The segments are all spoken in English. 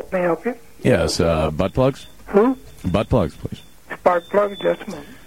May I help you? Yes, butt plugs? Who? Butt plugs, please. Spark plug, just a moment.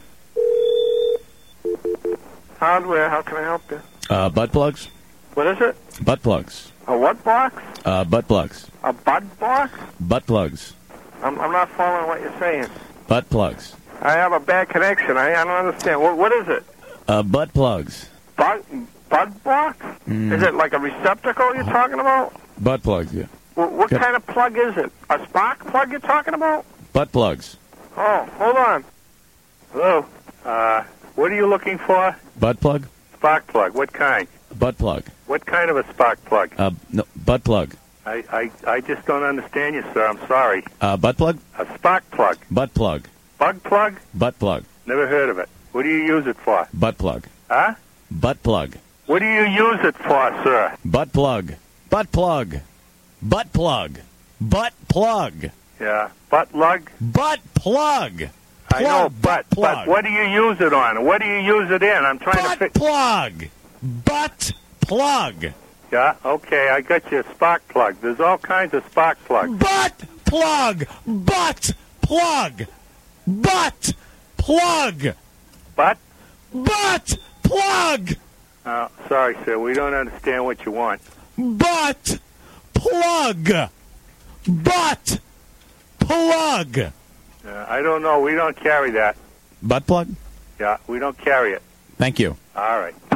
Hardware, how can I help you? Butt plugs? What is it? Butt plugs. A what box? Butt plugs. A bud box? Butt plugs. I'm not following what you're saying. Butt plugs. I have a bad connection. I don't understand. What is it? Butt plugs. Bud box? Is it like a receptacle you're talking about? Butt plugs, yeah. What kind of plug is it? A spark plug you're talking about? Butt plugs. Oh, hold on. Hello? What are you looking for? Butt plug? Spark plug. What kind? Butt plug. What kind of a spark plug? No, butt plug. I just don't understand you, sir. I'm sorry. Butt plug? A spark plug. Butt plug. Bug plug? Butt plug. Never heard of it. What do you use it for? Butt plug. Huh? Butt plug. What do you use it for, sir? Butt plug. Butt plug. Butt plug. Butt plug. Yeah. Butt lug? Butt plug. I know, but what do you use it on? What do you use it in? I'm trying to Butt plug. Butt plug. Yeah, okay, I got your spark plug. There's all kinds of spark plugs. Butt plug. Butt plug. Butt plug. Butt? Butt plug. Sorry, sir, we don't understand what you want. Butt plug. Butt plug. I don't know. We don't carry that. Butt plug? Yeah, we don't carry it. Thank you. All right.